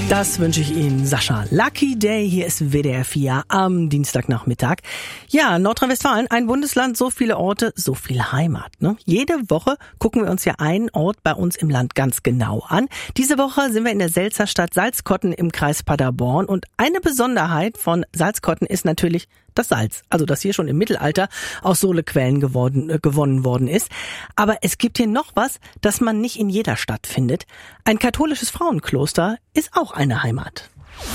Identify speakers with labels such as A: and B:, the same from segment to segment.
A: Das wünsche ich Ihnen, Sascha. Lucky Day, hier ist WDR 4 am Dienstagnachmittag. Ja, Nordrhein-Westfalen, ein Bundesland, so viele Orte, so viel Heimat. Ne? Jede Woche gucken wir uns ja einen Ort bei uns im Land ganz genau an. Diese Woche sind wir in der Selzer Stadt Salzkotten im Kreis Paderborn. Und eine Besonderheit von Salzkotten ist natürlich das Salz. Also das hier schon im Mittelalter aus Sohlequellen gewonnen worden ist. Aber es gibt hier noch was, das man nicht in jeder Stadt findet. Ein katholisches Frauenkloster ist auch eine Heimat.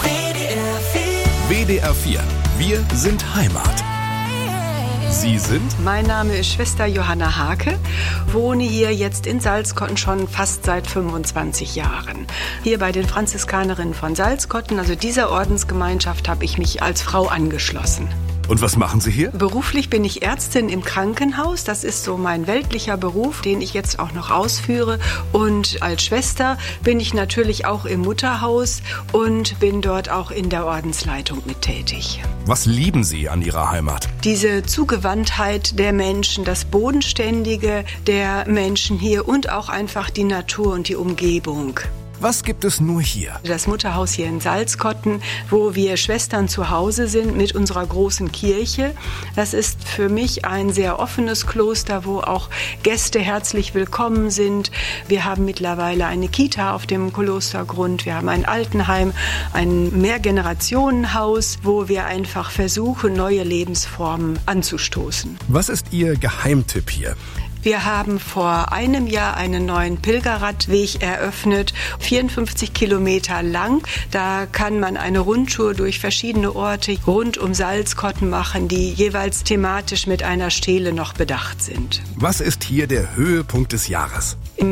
B: WDR 4. Wir sind Heimat. Sie sind?
C: Mein Name ist Schwester Johanna Hake, wohne hier jetzt in Salzkotten schon fast seit 25 Jahren. Hier bei den Franziskanerinnen von Salzkotten, also dieser Ordensgemeinschaft, habe ich mich als Frau angeschlossen.
B: Und was machen Sie hier?
C: Beruflich bin ich Ärztin im Krankenhaus. Das ist so mein weltlicher Beruf, den ich jetzt auch noch ausführe. Und als Schwester bin ich natürlich auch im Mutterhaus und bin dort auch in der Ordensleitung mit tätig.
B: Was lieben Sie an Ihrer Heimat?
C: Diese Zugewandtheit der Menschen, das Bodenständige der Menschen hier und auch einfach die Natur und die Umgebung.
B: Was gibt es nur hier?
C: Das Mutterhaus hier in Salzkotten, wo wir Schwestern zu Hause sind mit unserer großen Kirche. Das ist für mich ein sehr offenes Kloster, wo auch Gäste herzlich willkommen sind. Wir haben mittlerweile eine Kita auf dem Klostergrund. Wir haben ein Altenheim, ein Mehrgenerationenhaus, wo wir einfach versuchen, neue Lebensformen anzustoßen.
B: Was ist Ihr Geheimtipp hier?
C: Wir haben vor einem Jahr einen neuen Pilgerradweg eröffnet, 54 Kilometer lang. Da kann man eine Rundtour durch verschiedene Orte rund um Salzkotten machen, die jeweils thematisch mit einer Stele noch bedacht sind.
B: Was ist hier der Höhepunkt des Jahres?